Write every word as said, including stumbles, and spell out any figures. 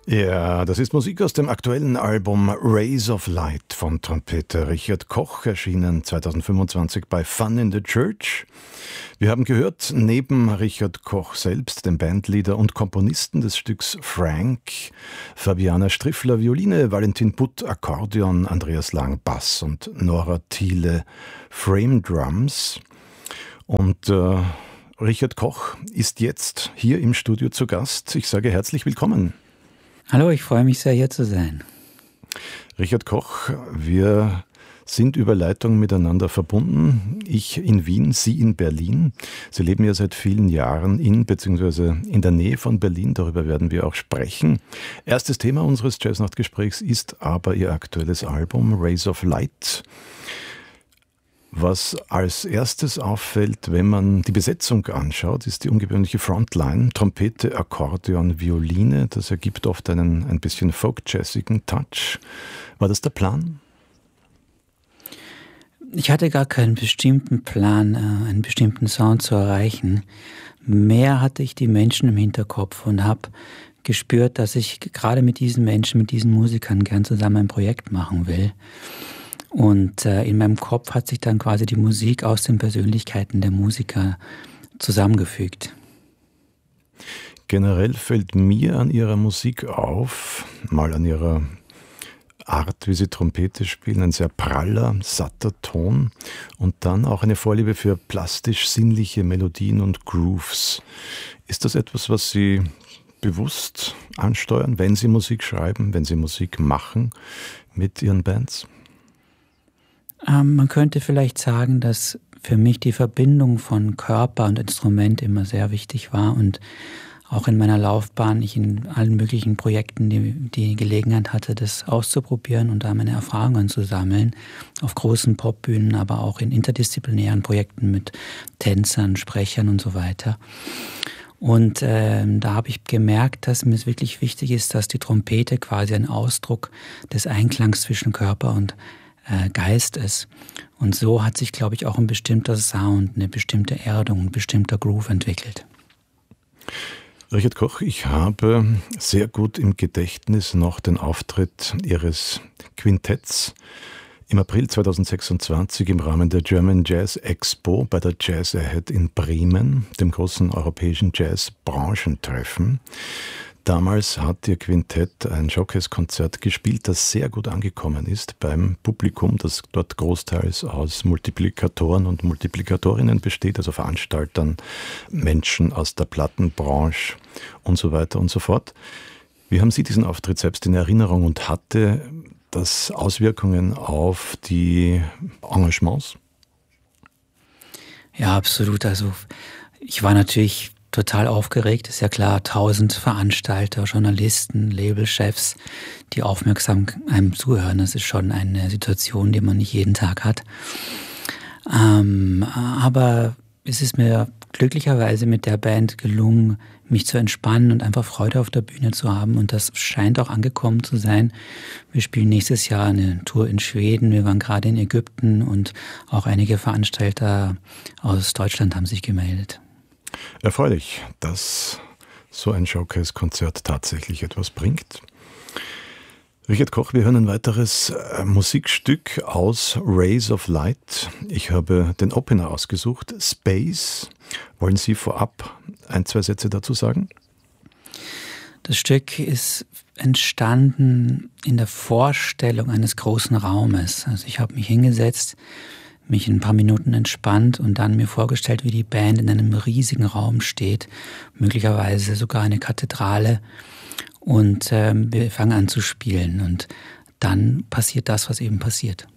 Ja, das ist Musik aus dem aktuellen Album Rays of Light von Trompeter Richard Koch, erschienen zweitausendfünfundzwanzig bei Fun in the Church. Wir haben gehört, neben Richard Koch selbst, dem Bandleader und Komponisten des Stücks Frank, Fabiana Striffler Violine, Valentin Butt Akkordeon, Andreas Lang Bass und Nora Thiele Frame Drums. Und äh, Richard Koch ist jetzt hier im Studio zu Gast. Ich sage herzlich willkommen. Hallo, ich freue mich sehr, hier zu sein. Richard Koch, wir sind über Leitung miteinander verbunden. Ich in Wien, Sie in Berlin. Sie leben ja seit vielen Jahren in bzw. in der Nähe von Berlin. Darüber werden wir auch sprechen. Erstes Thema unseres Jazznacht-Gesprächs ist aber Ihr aktuelles Album Rays of Light. Was als erstes auffällt, wenn man die Besetzung anschaut, ist die ungewöhnliche Frontline. Trompete, Akkordeon, Violine. Das ergibt oft einen ein bisschen folk-jazzigen Touch. War das der Plan? Ich hatte gar keinen bestimmten Plan, einen bestimmten Sound zu erreichen. Mehr hatte ich die Menschen im Hinterkopf und habe gespürt, dass ich gerade mit diesen Menschen, mit diesen Musikern gern zusammen ein Projekt machen will. Und äh, in meinem Kopf hat sich dann quasi die Musik aus den Persönlichkeiten der Musiker zusammengefügt. Generell fällt mir an Ihrer Musik auf, mal an Ihrer Art, wie Sie Trompete spielen, ein sehr praller, satter Ton und dann auch eine Vorliebe für plastisch-sinnliche Melodien und Grooves. Ist das etwas, was Sie bewusst ansteuern, wenn Sie Musik schreiben, wenn Sie Musik machen mit Ihren Bands? Ähm, man könnte vielleicht sagen, dass für mich die Verbindung von Körper und Instrument immer sehr wichtig war und auch in meiner Laufbahn ich in allen möglichen Projekten die, die Gelegenheit hatte, das auszuprobieren und da meine Erfahrungen zu sammeln, auf großen Popbühnen, aber auch in interdisziplinären Projekten mit Tänzern, Sprechern und so weiter. Und äh, da habe ich gemerkt, dass mir es wirklich wichtig ist, dass die Trompete quasi ein Ausdruck des Einklangs zwischen Körper und Geist ist. Und so hat sich, glaube ich, auch ein bestimmter Sound, eine bestimmte Erdung, ein bestimmter Groove entwickelt. Richard Koch, ich habe sehr gut im Gedächtnis noch den Auftritt Ihres Quintetts im April zweitausendsechsundzwanzig im Rahmen der German Jazz Expo bei der Jazz Ahead in Bremen, dem großen europäischen Jazz-Branchentreffen. Damals hat Ihr Quintett ein Showcase-Konzert gespielt, das sehr gut angekommen ist beim Publikum, das dort großteils aus Multiplikatoren und Multiplikatorinnen besteht, also Veranstaltern, Menschen aus der Plattenbranche und so weiter und so fort. Wie haben Sie diesen Auftritt selbst in Erinnerung und hatte das Auswirkungen auf die Engagements? Ja, absolut. Also ich war natürlich total aufgeregt, ist ja klar, tausend Veranstalter, Journalisten, Labelchefs, die aufmerksam einem zuhören. Das ist schon eine Situation, die man nicht jeden Tag hat. Ähm, aber es ist mir glücklicherweise mit der Band gelungen, mich zu entspannen und einfach Freude auf der Bühne zu haben. Und das scheint auch angekommen zu sein. Wir spielen nächstes Jahr eine Tour in Schweden. Wir waren gerade in Ägypten und auch einige Veranstalter aus Deutschland haben sich gemeldet. Erfreulich, dass so ein Showcase-Konzert tatsächlich etwas bringt. Richard Koch, wir hören ein weiteres äh, Musikstück aus Rays of Light. Ich habe den Opener ausgesucht, Space. Wollen Sie vorab ein, zwei Sätze dazu sagen? Das Stück ist entstanden in der Vorstellung eines großen Raumes. Also ich habe mich hingesetzt, mich in ein paar Minuten entspannt und dann mir vorgestellt, wie die Band in einem riesigen Raum steht, möglicherweise sogar eine Kathedrale, und äh, wir fangen an zu spielen und dann passiert das, was eben passiert.